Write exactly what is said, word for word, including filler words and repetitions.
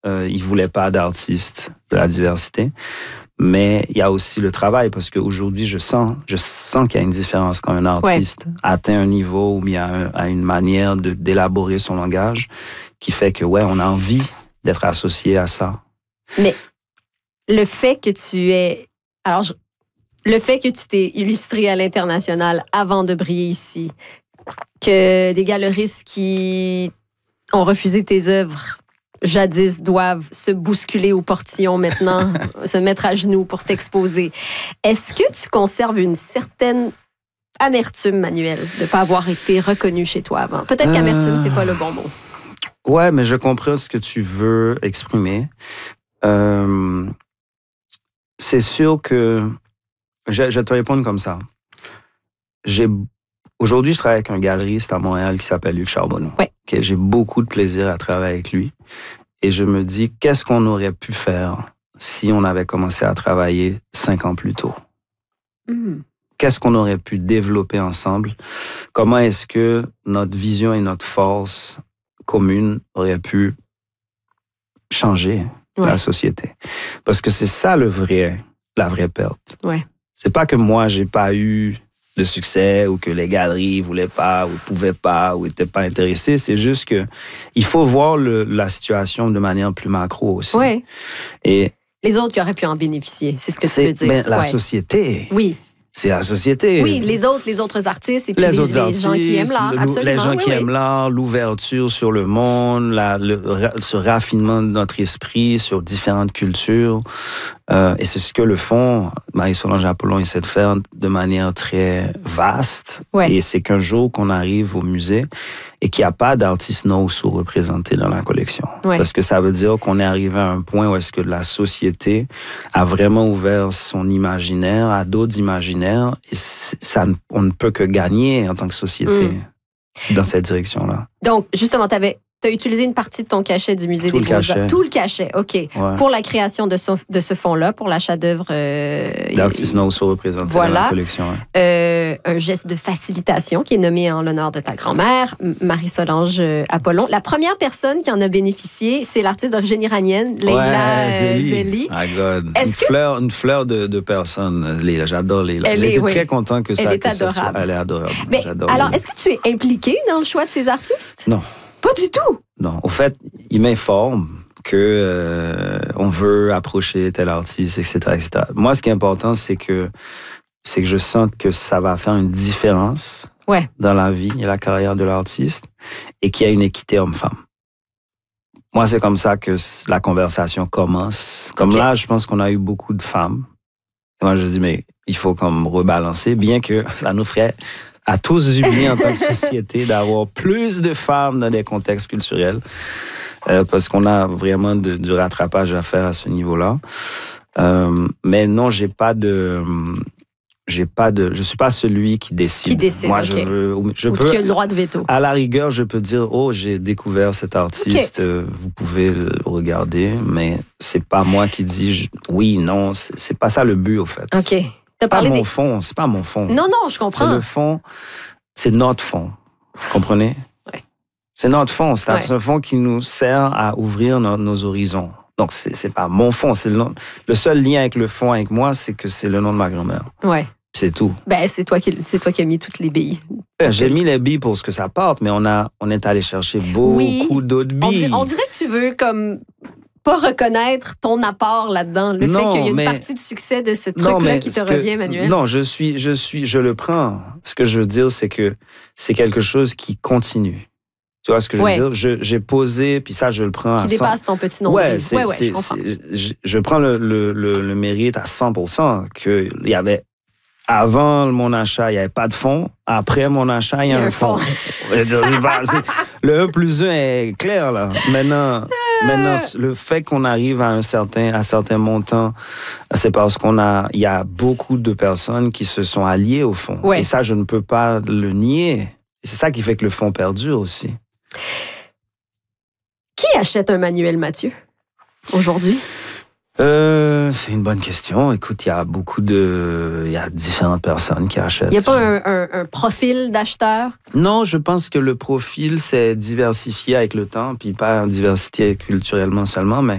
euh, ils voulaient pas d'artistes de la diversité. Mais il y a aussi le travail, parce qu'aujourd'hui, je sens, je sens qu'il y a une différence quand un artiste ouais. atteint un niveau ou bien a, a une manière de, d'élaborer son langage qui fait que, ouais, on a envie d'être associé à ça. Mais le fait que tu es... Alors, je, le fait que tu t'es illustré à l'international avant de briller ici, que des galeristes qui ont refusé tes œuvres jadis doivent se bousculer au portillon maintenant, se mettre à genoux pour t'exposer. Est-ce que tu conserves une certaine amertume, Manuel, de ne pas avoir été reconnu chez toi avant? Peut-être euh... qu'amertume, c'est pas le bon mot. Ouais, mais je comprends ce que tu veux exprimer. Euh, c'est sûr que... Je, je vais te répondre comme ça. J'ai... Aujourd'hui, je travaille avec un galeriste à Montréal qui s'appelle Luc Charbonneau. Ouais. Okay, j'ai beaucoup de plaisir à travailler avec lui. Et je me dis, qu'est-ce qu'on aurait pu faire si on avait commencé à travailler cinq ans plus tôt? Mm. Qu'est-ce qu'on aurait pu développer ensemble? Comment est-ce que notre vision et notre force commune auraient pu changer ouais. la société? Parce que c'est ça le vrai, la vraie perte. Ouais. C'est pas que moi, j'ai pas eu de succès ou que les galeries voulaient pas ou pouvaient pas ou étaient pas intéressés. C'est juste que il faut voir le, la situation de manière plus macro aussi. Oui. Et les autres qui auraient pu en bénéficier, c'est ce que tu veux dire. Ben, la ouais. société. Oui. C'est la société. Oui, les autres, les autres artistes et puis les, les, autres les artistes, gens qui aiment l'art. Absolument. Les gens oui, qui oui. aiment l'art, l'ouverture sur le monde, la, le, ce raffinement de notre esprit sur différentes cultures. Euh, et c'est ce que le fond, Marie-Solange Apollon essaie de faire de manière très vaste. Ouais. Et c'est qu'un jour qu'on arrive au musée et qu'il n'y a pas d'artistes non sous-représentés dans la collection. Ouais. Parce que ça veut dire qu'on est arrivé à un point où est-ce que la société a vraiment ouvert son imaginaire à d'autres imaginaires et ça, on ne peut que gagner en tant que société mm. dans cette direction-là. Donc, justement, tu avais... Tu as utilisé une partie de ton cachet du Musée Tout des Beaux-Arts. Tout le cachet, OK. Ouais. Pour la création de ce, de ce fonds-là, pour l'achat d'œuvres... Euh, d'artistes non sous-représentés voilà. dans la collection. Ouais. Euh, un geste de facilitation qui est nommé en l'honneur de ta grand-mère, Marie-Solange Apollon. La première personne qui en a bénéficié, c'est l'artiste d'origine iranienne, Leila ouais, Zélie. Zélie. Ah, God. Est-ce une, que... fleur, une fleur de, de personne, Leila. J'adore Leila. J'étais oui. très content que ça... Elle est que adorable. Ça soit... Elle est adorable. Mais, J'adore alors, Leila. est-ce que tu es impliqué dans le choix de ces artistes? Non. Pas du tout? Non. Au fait, il m'informe que euh, on veut approcher tel artiste, et cetera, et cetera. Moi, ce qui est important, c'est que c'est que je sente que ça va faire une différence ouais. dans la vie et la carrière de l'artiste et qu'il y a une équité homme-femme. Moi, c'est comme ça que la conversation commence. Comme okay. là, je pense qu'on a eu beaucoup de femmes. Et moi, je dis, mais il faut comme rebalancer, bien que ça nous ferait à tous du bien en tant que société d'avoir plus de femmes dans des contextes culturels euh, parce qu'on a vraiment de, du rattrapage à faire à ce niveau-là. Euh, mais non, j'ai pas de... J'ai pas de, je suis pas celui qui décide. Qui décide, Moi, okay. je veux, je Ou peux, qui a le droit de veto. À la rigueur, je peux dire, oh, j'ai découvert cet artiste, okay. euh, vous pouvez le regarder, mais c'est pas moi qui dis je, oui, non, c'est, c'est pas ça le but, au fait. Ok. C'est pas mon des... fond, c'est pas mon fond. Non, non, je comprends. C'est le fond, c'est notre fond. Vous comprenez? Ouais. C'est notre fond, c'est ouais. un fond qui nous sert à ouvrir nos, nos horizons. Donc, c'est, c'est pas mon fond, c'est le nom. Le seul lien avec le fond, avec moi, c'est que c'est le nom de ma grand-mère. Ouais. C'est tout. Ben, c'est toi qui, c'est toi qui as mis toutes les billes. J'ai mis les billes pour ce que ça porte, mais on, a, on est allé chercher beaucoup oui. d'autres billes. On, dir, on dirait que tu veux comme pas reconnaître ton apport là-dedans, le non, fait qu'il y a une mais, partie du succès de ce truc-là qui te que, revient, Manuel. Non, je suis, je suis, je le prends. Ce que je veux dire, c'est que c'est quelque chose qui continue. Tu vois ce que je ouais. veux dire? Je, j'ai posé, puis ça, je le prends qui à dépasse cent... ton petit nombril. Ouais, c'est, ouais, ouais, c'est, je comprends. Je, je prends le, le, le, le mérite à cent pour cent qu'il y avait... Avant mon achat, il n'y avait pas de fonds. Après mon achat, il y a, il y a un, un fonds. fonds. Le un plus un est clair, là. Maintenant, maintenant, le fait qu'on arrive à un certain, à certains montants, c'est parce qu'on a, il y a beaucoup de personnes qui se sont alliées au fonds. Ouais. Et ça, je ne peux pas le nier. Et c'est ça qui fait que le fonds perdure aussi. Qui achète un Manuel Mathieu aujourd'hui? Euh, c'est une bonne question. Écoute, il y a beaucoup de... Il y a différentes personnes qui achètent. Il n'y a pas un, un, un profil d'acheteur? Non, je pense que le profil, c'est diversifié avec le temps, puis pas diversifié culturellement seulement, mais